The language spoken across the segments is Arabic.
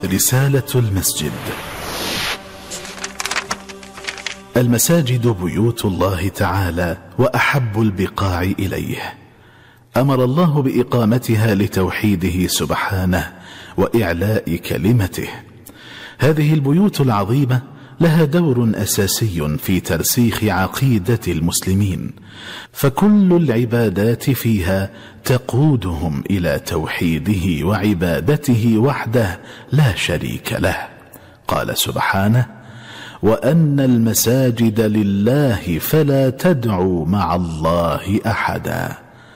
رسالة المسجد. المساجد بيوت الله تعالى وأحب البقاع إليه، أمر الله بإقامتها لتوحيده سبحانه وإعلاء كلمته. هذه البيوت العظيمة لها دور أساسي في ترسيخ عقيدة المسلمين، فكل العبادات فيها تقودهم إلى توحيده وعبادته وحده لا شريك له. قال سبحانه: وأن المساجد لله فلا تدعوا مع الله أحدا.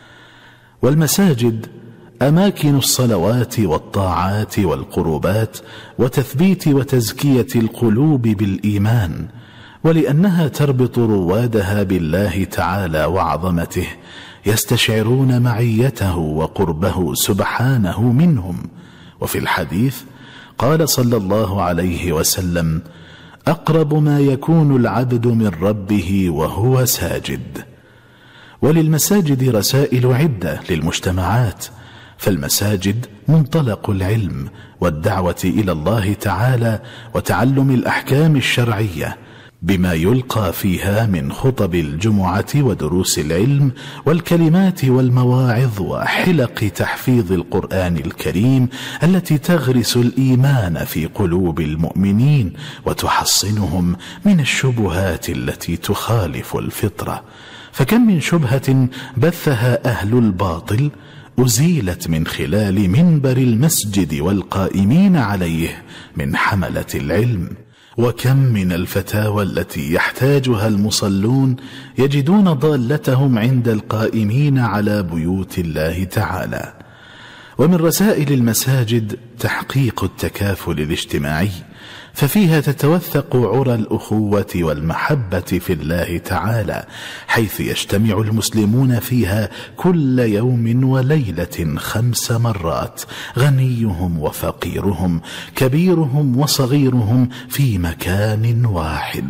والمساجد أماكن الصلوات والطاعات والقربات وتثبيت وتزكية القلوب بالإيمان، ولأنها تربط روادها بالله تعالى وعظمته، يستشعرون معيته وقربه سبحانه منهم. وفي الحديث قال صلى الله عليه وسلم: أقرب ما يكون العبد من ربه وهو ساجد. وللمساجد رسائل عدة للمجتمعات، فالمساجد منطلق العلم والدعوة إلى الله تعالى وتعلم الأحكام الشرعية، بما يلقى فيها من خطب الجمعة ودروس العلم والكلمات والمواعظ وحلق تحفيظ القرآن الكريم التي تغرس الإيمان في قلوب المؤمنين وتحصنهم من الشبهات التي تخالف الفطرة. فكم من شبهة بثها أهل الباطل أزيلت من خلال منبر المسجد والقائمين عليه من حملة العلم، وكم من الفتاوى التي يحتاجها المصلون يجدون ضالتهم عند القائمين على بيوت الله تعالى. ومن رسائل المساجد تحقيق التكافل الاجتماعي، ففيها تتوثق عرى الأخوة والمحبة في الله تعالى، حيث يجتمع المسلمون فيها كل يوم وليلة 5 مرات، غنيهم وفقيرهم، كبيرهم وصغيرهم في مكان واحد،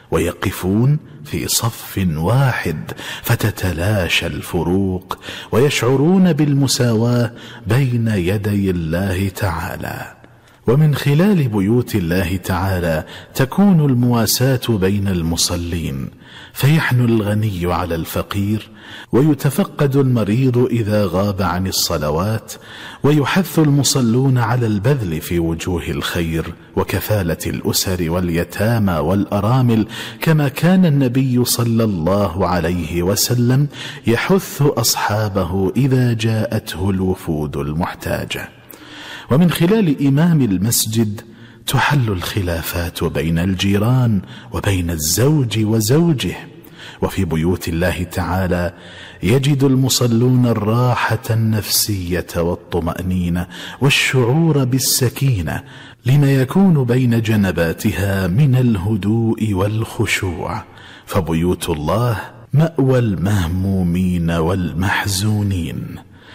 ويقفون في صف واحد، فتتلاشى الفروق ويشعرون بالمساواة بين يدي الله تعالى. ومن خلال بيوت الله تعالى تكون المواساة بين المصلين، فيحنو الغني على الفقير، ويتفقد المريض إذا غاب عن الصلوات، ويحث المصلون على البذل في وجوه الخير وكفالة الأسر واليتامى والأرامل، كما كان النبي صلى الله عليه وسلم يحث أصحابه إذا جاءته الوفود المحتاجة. ومن خلال إمام المسجد تحل الخلافات بين الجيران وبين الزوج وزوجه. وفي بيوت الله تعالى يجد المصلون الراحة النفسية والطمأنينة والشعور بالسكينة، لما يكون بين جنباتها من الهدوء والخشوع. فبيوت الله مأوى المهمومين والمحزونين.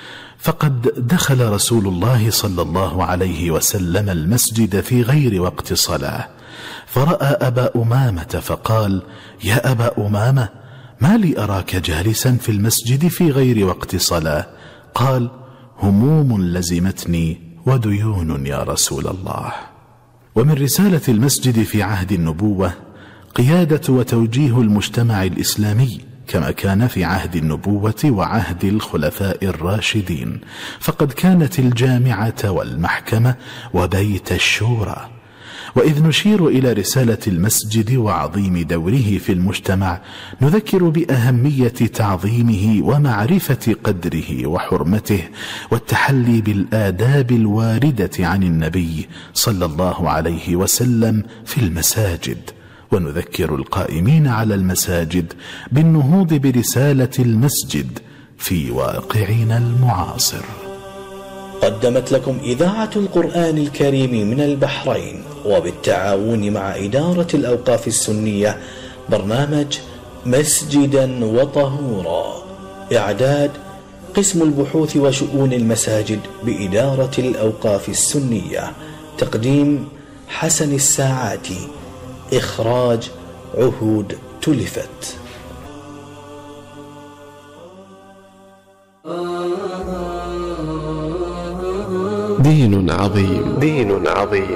فقد دخل رسول الله صلى الله عليه وسلم المسجد في غير وقت صلاة، فرأى أبا أمامة فقال: يا أبا أمامة، ما لي أراك جالسا في المسجد في غير وقت صلاة؟ قال: هموم لزمتني وديون يا رسول الله. ومن رسالة المسجد في عهد النبوة قيادة وتوجيه المجتمع الإسلامي، كما كان في عهد النبوة وعهد الخلفاء الراشدين، فقد كانت الجامعة والمحكمة وبيت الشورى. وإذ نشير إلى رسالة المسجد وعظيم دوره في المجتمع، نذكر بأهمية تعظيمه ومعرفة قدره وحرمته، والتحلي بالآداب الواردة عن النبي صلى الله عليه وسلم في المساجد. ونذكر القائمين على المساجد بالنهوض برسالة المسجد في واقعنا المعاصر. قدمت لكم إذاعة القرآن الكريم من البحرين وبالتعاون مع إدارة الأوقاف السنية برنامج مسجدا وطهورا. إعداد قسم البحوث وشؤون المساجد بإدارة الأوقاف السنية. تقديم حسن الساعاتي. إخراج عهود تلفت. دين عظيم.